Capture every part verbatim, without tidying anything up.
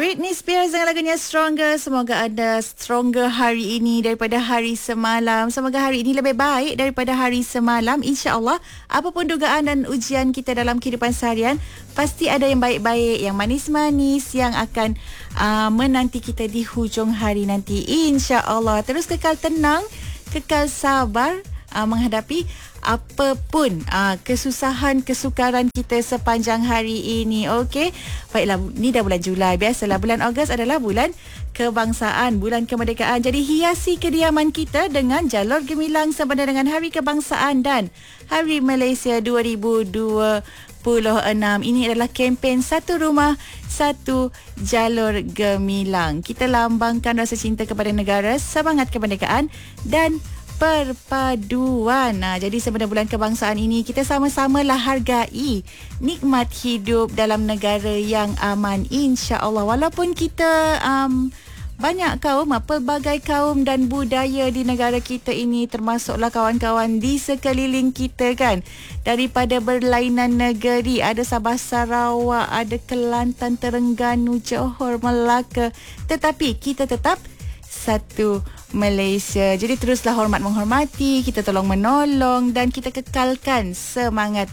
Britney Spears dengan lagunya Stronger. Semoga anda stronger hari ini daripada hari semalam. Semoga hari ini lebih baik daripada hari semalam, insya-Allah. Apapun dugaan dan ujian kita dalam kehidupan seharian, pasti ada yang baik-baik, yang manis-manis yang akan uh, menanti kita di hujung hari nanti, insya-Allah. Terus kekal tenang, kekal sabar uh, menghadapi apapun uh, kesusahan, kesukaran kita sepanjang hari ini. Okey. Baiklah, ni dah bulan Julai. Biasalah bulan Ogos adalah bulan kebangsaan, bulan kemerdekaan. Jadi hiasi kediaman kita dengan jalur gemilang sempena dengan Hari Kebangsaan dan Hari Malaysia dua ribu dua puluh enam. Ini adalah kempen Satu Rumah Satu Jalur Gemilang. Kita lambangkan rasa cinta kepada negara, semangat kemerdekaan dan perpaduan. Nah, jadi sebenarnya bulan kebangsaan ini kita sama-samalah hargai nikmat hidup dalam negara yang aman, insya-Allah. Walaupun kita um, banyak kaum, pelbagai kaum dan budaya di negara kita ini, termasuklah kawan-kawan di sekeliling kita kan, daripada berlainan negeri, ada Sabah Sarawak, ada Kelantan, Terengganu, Johor, Melaka, tetapi kita tetap satu Malaysia. Jadi teruslah hormat menghormati, kita tolong menolong dan kita kekalkan semangat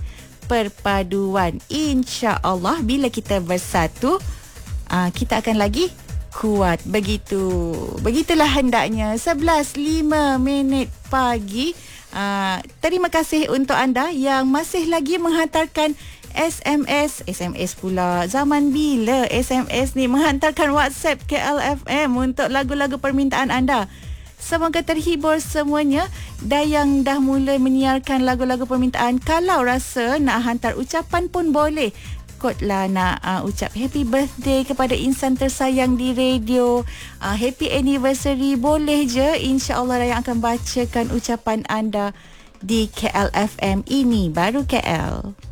perpaduan. Insya-Allah bila kita bersatu, aa, kita akan lagi kuat. Begitu. Begitulah hendaknya. sebelas lima minit pagi. Aa, terima kasih untuk anda yang masih lagi menghantarkan S M S, S M S pula. Zaman bila S M S ni, menghantarkan WhatsApp K L F M untuk lagu-lagu permintaan anda. Semoga terhibur semuanya. Dan yang dah mula menyiarkan lagu-lagu permintaan, kalau rasa nak hantar ucapan pun boleh. Kotlah nak uh, ucap happy birthday kepada insan tersayang di radio, uh, happy anniversary, boleh je. InsyaAllah Raya akan bacakan ucapan anda di K L F M ini, baru K L.